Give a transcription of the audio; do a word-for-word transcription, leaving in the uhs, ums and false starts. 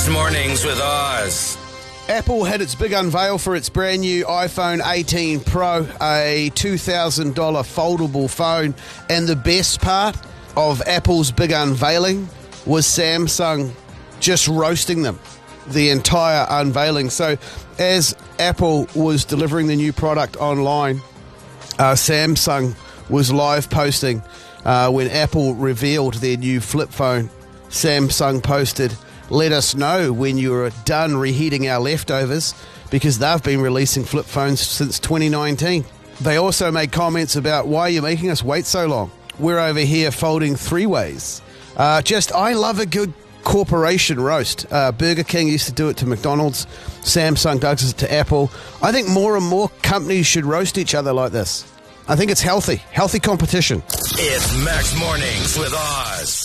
Mornings with Oz. Apple had its big unveil for its brand new iPhone eighteen Pro, a two thousand dollars foldable phone. And the best part of Apple's big unveiling was Samsung just roasting them the entire unveiling. So as Apple was delivering the new product online, uh, Samsung was live posting uh, when Apple revealed their new flip phone. Samsung posted, "Let us know when you're done reheating our leftovers," because they've been releasing flip phones since twenty nineteen. They also made comments about, "Why are you making us wait so long? We're over here folding three ways." Uh, just, I love a good corporation roast. Uh, Burger King used to do it to McDonald's. Samsung does it to Apple. I think more and more companies should roast each other like this. I think it's healthy. Healthy competition. It's Max Mornings with Oz.